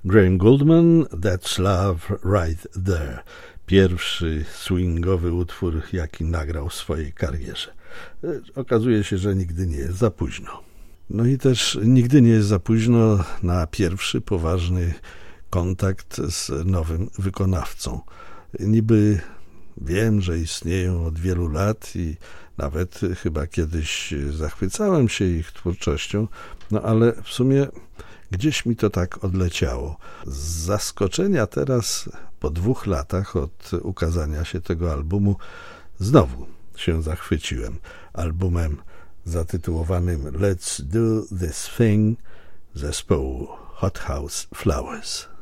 Graham Gouldman, That's Love Right There. Pierwszy swingowy utwór, jaki nagrał w swojej karierze. Okazuje się, że nigdy nie jest za późno. No i też nigdy nie jest za późno na pierwszy poważny kontakt z nowym wykonawcą. Niby wiem, że istnieją od wielu lat i nawet chyba kiedyś zachwycałem się ich twórczością, no ale w sumie gdzieś mi to tak odleciało. Z zaskoczenia teraz, po 2 latach od ukazania się tego albumu, znowu się zachwyciłem albumem zatytułowanym Let's Do This Thing zespołu Hothouse Flowers.